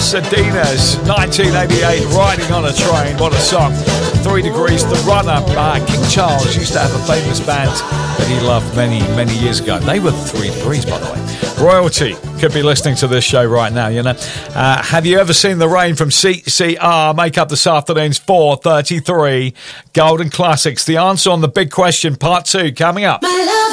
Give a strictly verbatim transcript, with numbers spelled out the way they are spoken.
Pasadena's nineteen eighty-eight, Riding on a Train. What a song. Three Degrees, The Runner. Uh, King Charles used to have a famous band that he loved many, many years ago. They were Three Degrees, by the way. Royalty could be listening to this show right now, you know. Uh, have you ever seen the rain from C C R? Make up this afternoon's four thirty-three Golden Classics. The answer on the big question, part two, coming up. My